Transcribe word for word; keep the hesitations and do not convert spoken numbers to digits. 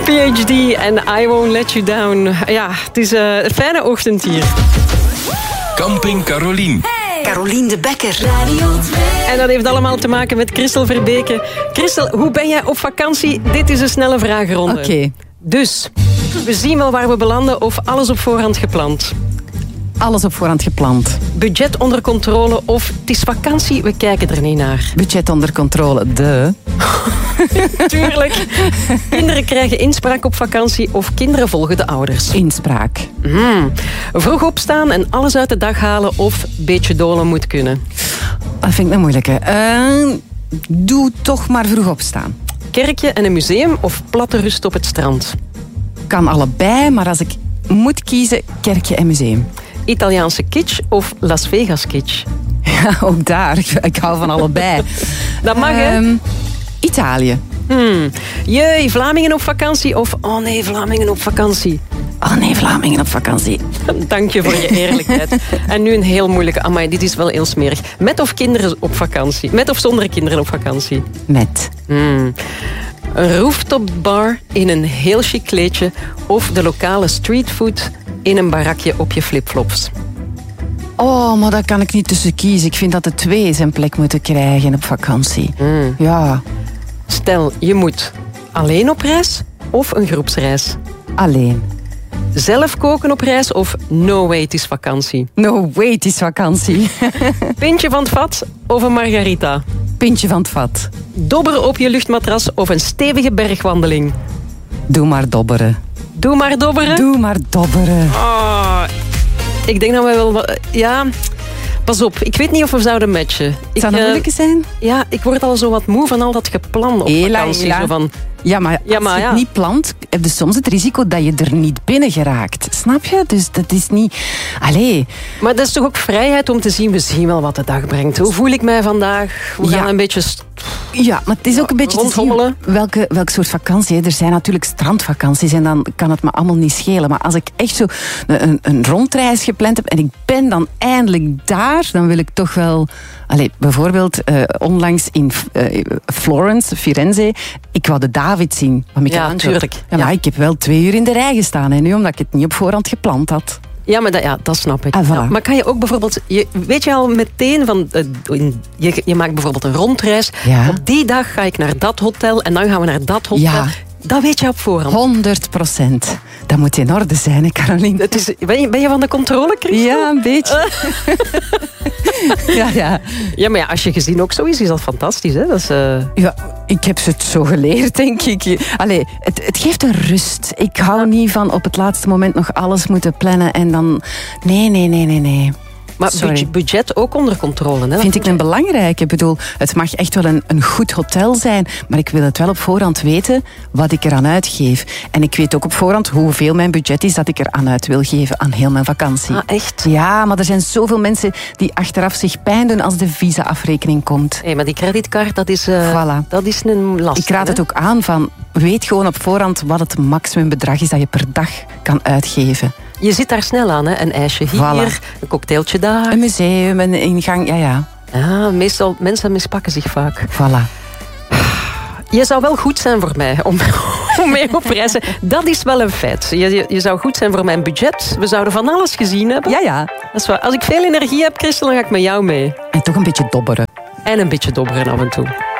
P H D en I Won't Let You Down. Ja, het is uh, een fijne ochtend hier. Camping Carolien. Hey. Carolien de Bekker. Radio twee. En dat heeft allemaal te maken met Christel Verbeke. Christel, hoe ben jij op vakantie? Dit is een snelle vragenronde. Oké. Okay. Dus, we zien wel waar we belanden of alles op voorhand gepland? Alles op voorhand gepland. Budget onder controle of het is vakantie, we kijken er niet naar? Budget onder controle, de. Tuurlijk. Kinderen krijgen inspraak op vakantie of kinderen volgen de ouders? Inspraak. Mm. Vroeg opstaan en alles uit de dag halen of een beetje dolen moet kunnen? Dat vind ik een moeilijke. Uh, doe toch maar vroeg opstaan. Kerkje en een museum of platte rust op het strand? Kan allebei, maar als ik moet kiezen, kerkje en museum. Italiaanse kitsch of Las Vegas kitsch? Ja, ook daar. Ik hou van allebei. Dat mag, hè? Um, Italië. Hmm. Jee, Vlamingen op vakantie of... Oh nee, Vlamingen op vakantie. Oh nee, Vlamingen op vakantie. Dank je voor je eerlijkheid. En nu een heel moeilijke. Amai, dit is wel heel smerig. Met of kinderen op vakantie? Met of zonder kinderen op vakantie? Met. Hmm. Een rooftop bar in een heel chic kleedje of de lokale streetfood in een barakje op je flipflops? Oh, maar daar kan ik niet tussen kiezen. Ik vind dat de twee zijn plek moeten krijgen op vakantie. Mm. Ja. Stel, je moet alleen op reis of een groepsreis? Alleen. Zelf koken op reis of no way, het is vakantie? No way, het is vakantie. Pintje van het vat of een margarita? Pintje van het vat. Dobberen op je luchtmatras of een stevige bergwandeling? Doe maar dobberen. Doe maar dobberen? Doe maar dobberen. Oh, ik denk dat we wel... Ja, pas op. Ik weet niet of we zouden matchen. Zou dat uh, moeilijk zijn? Ja, ik word al zo wat moe van al dat geplan op Hela, vakantie. hela. Zo van, ja, maar ja, als maar, je ja. het niet plant, heb je soms het risico dat je er niet binnen geraakt. Snap je? Dus dat is niet... Allee. Maar dat is toch ook vrijheid om te zien, we zien wel wat de dag brengt. Hoe voel ik mij vandaag? We Ja. gaan een beetje... St- Ja, maar het is ook een beetje te zien rondhommelen. welke, welk soort vakantie. Hè. Er zijn natuurlijk strandvakanties en dan kan het me allemaal niet schelen. Maar als ik echt zo een, een rondreis gepland heb en ik ben dan eindelijk daar, dan wil ik toch wel... Allee, bijvoorbeeld uh, onlangs in uh, Florence, Firenze, ik wou de David zien. Ja, tuurlijk. Ja, maar Ja. ik heb wel twee uur in de rij gestaan. En nu omdat ik het niet op voorhand gepland had. Ja, maar dat, ja, dat snap ik. Ah, voilà. Ja, maar kan je ook bijvoorbeeld... Je, weet je al meteen van... Uh, je, je maakt bijvoorbeeld een rondreis. Ja. Op die dag ga ik naar dat hotel en dan gaan we naar dat hotel. Ja. Dat weet je op voorhand. honderd procent. Dat moet in orde zijn, hè, Caroline? Het is, ben, je, ben je van de controle, Christel? Ja, een beetje. ja, ja. Ja, maar ja, als je gezin ook zo is, is dat fantastisch. Hè? Dat is, uh... Ja, ik heb het zo geleerd, denk ik. Allee, het, het geeft een rust. Ik hou niet van op het laatste moment nog alles moeten plannen en dan... Nee, nee, nee, nee, nee. Maar Sorry. budget, budget ook onder controle. Hè? Vind ik een belangrijke. Ik bedoel, het mag echt wel een, een goed hotel zijn, maar ik wil het wel op voorhand weten wat ik eraan uitgeef. En ik weet ook op voorhand hoeveel mijn budget is dat ik eraan uit wil geven aan heel mijn vakantie. Ah, echt? Ja, maar er zijn zoveel mensen die achteraf zich pijn doen als de visa-afrekening komt. Hey, maar die creditcard, dat is, uh, Voilà. dat is een last. Ik raad het ook aan van, weet gewoon op voorhand wat het maximumbedrag is dat je per dag kan uitgeven. Je zit daar snel aan, hè? Een ijsje hier, Voilà. een cocktailtje daar. Een museum, een ingang, ja, ja. Ja, meestal, mensen mispakken zich vaak. Voilà. Je zou wel goed zijn voor mij om, om mee op reizen. Dat is wel een feit. Je, je, je zou goed zijn voor mijn budget. We zouden van alles gezien hebben. Ja, ja. Dat is waar. Als ik veel energie heb, Christel, dan ga ik met jou mee. En toch een beetje dobberen. En een beetje dobberen af en toe.